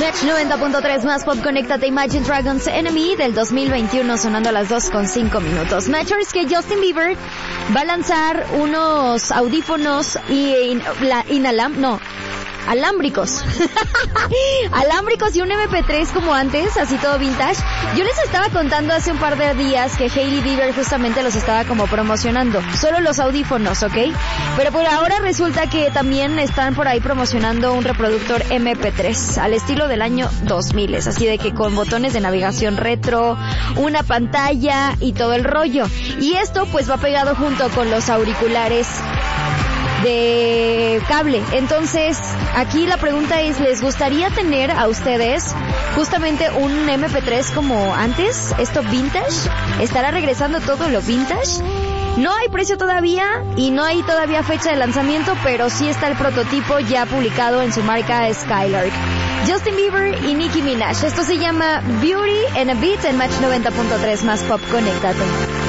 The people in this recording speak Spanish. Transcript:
Match 90.3 más pop, conéctate. Imagine Dragons Enemy del 2021 sonando a las 2:05 minutos. Matchers, que Justin Bieber va a lanzar unos audífonos alámbricos. Alámbricos y un MP3 como antes, así todo vintage. Yo les estaba contando hace un par de días que Hailey Bieber justamente los estaba como promocionando. Solo los audífonos, ¿ok? Pero por ahora resulta que también están por ahí promocionando un reproductor MP3 al estilo del año 2000. Así de que con botones de navegación retro, una pantalla y todo el rollo. Y esto pues va pegado junto con los auriculares de cable. Entonces, aquí la pregunta es, ¿les gustaría tener a ustedes justamente un MP3 como antes? ¿Esto vintage? ¿Estará regresando todo lo vintage? No hay precio todavía y no hay todavía fecha de lanzamiento, pero sí está el prototipo ya publicado en su marca Skylark. Justin Bieber y Nicki Minaj. Esto se llama Beauty and a Beat en Match 90.3 más pop. Conéctate.